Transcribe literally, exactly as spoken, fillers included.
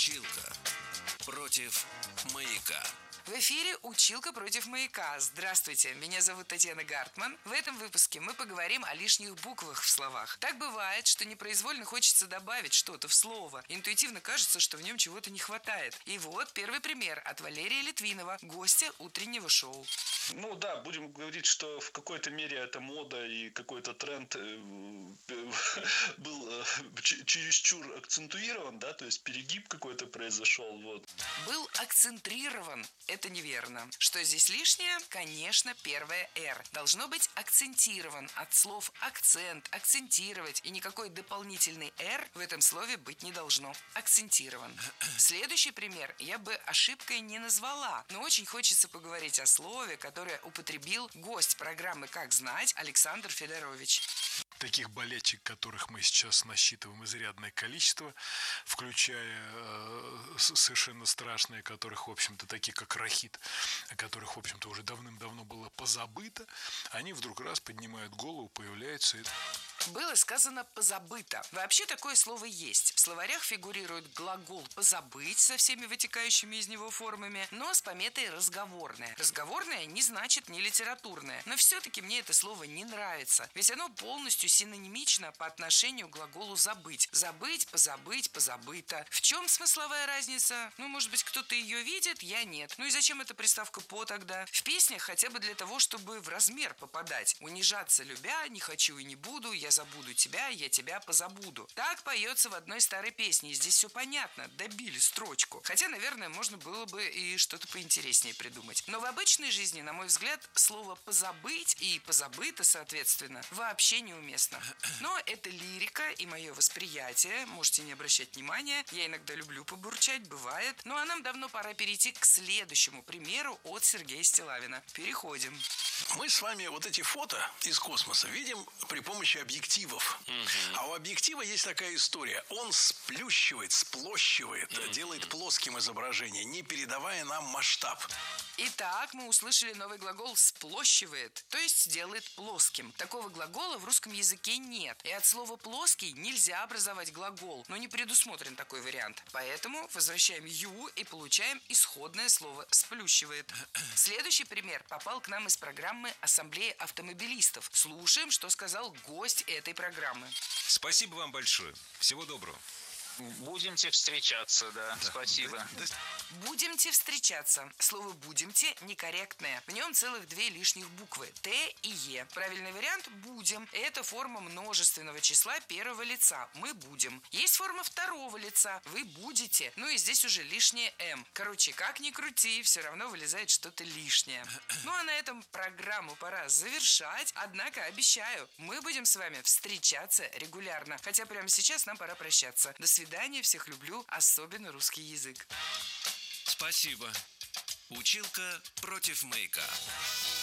Училка против маяка. В эфире «Училка против маяка». Здравствуйте, меня зовут Татьяна Гартман. В этом выпуске мы поговорим о лишних буквах в словах. Так бывает, что непроизвольно хочется добавить что-то в слово. Интуитивно кажется, что в нем чего-то не хватает. И вот первый пример от Валерия Литвинова, гостя утреннего шоу. Ну да, будем говорить, что в какой-то мере это мода и какой-то тренд был чересчур акцентуирован, да, то есть перегиб какой-то произошел, вот. Был акцентрирован. Это неверно. Что здесь лишнее? Конечно, первое «р». Должно быть акцентирован. От слов акцент, акцентировать. И никакой дополнительный «р» в этом слове быть не должно. Акцентирован. Следующий пример я бы ошибкой не назвала. Но очень хочется поговорить о слове, которое употребил гость программы «Как знать» Александр Федорович. Таких болячек, которых мы сейчас насчитываем изрядное количество, включая э, совершенно страшные, которых, в общем-то, такие как рахит, о которых, в общем-то, уже давным-давно было позабыто, они вдруг раз поднимают голову, появляются. Было сказано «позабыто». Вообще такое слово есть. В словарях фигурирует глагол «позабыть» со всеми вытекающими из него формами, но с пометой «разговорное». Разговорное не значит не литературное, но все-таки мне это слово не нравится, ведь оно полностью синонимично по отношению к глаголу «забыть». Забыть, позабыть, позабыто. В чем смысловая разница? Ну, может быть, кто-то ее видит, я нет. Ну и зачем эта приставка «по» тогда? В песнях хотя бы для того, чтобы в размер попадать. Унижаться любя, не хочу и не буду, я забуду тебя, я тебя позабуду. Так поется в одной старой песне, и здесь все понятно, добили строчку. Хотя, наверное, можно было бы и что-то поинтереснее придумать. Но в обычной жизни, на мой взгляд, слово «позабыть» и «позабыто», соответственно, вообще неуместно. Но это лирика и мое восприятие, можете не обращать внимания, я иногда люблю побурчать, бывает. Ну а нам давно пора перейти к следующему примеру от Сергея Стиллавина. Переходим. Мы с вами вот эти фото из космоса видим при помощи объективов. Угу. А у объектива есть такая история. Он сплющивает, сплощивает, угу. делает плоским изображение, не передавая нам масштаб. Итак, мы услышали новый глагол «сплощивает», то есть делает плоским. Такого глагола в русском языке нет. И от слова «плоский» нельзя образовать глагол, но не предусмотрен такой вариант. Поэтому возвращаем «ю» и получаем исходное слово «сплющивает». Следующий пример попал к нам из программы «Ассамблея автомобилистов». Слушаем, что сказал гость этой программы. Спасибо вам большое. Всего доброго. Будемте встречаться, да, да. Спасибо. Да, да. Будемте встречаться. Слово «будемте» некорректное. В нем целых две лишних буквы – «т» и «е». Правильный вариант – «будем». Это форма множественного числа первого лица. Мы будем. Есть форма второго лица. Вы будете. Ну и здесь уже лишнее «м». Короче, как ни крути, все равно вылезает что-то лишнее. Ну а на этом программу пора завершать. Однако обещаю, мы будем с вами встречаться регулярно. Хотя прямо сейчас нам пора прощаться. До свидания. Всех люблю, особенно русский язык. Спасибо. Училка против маяка.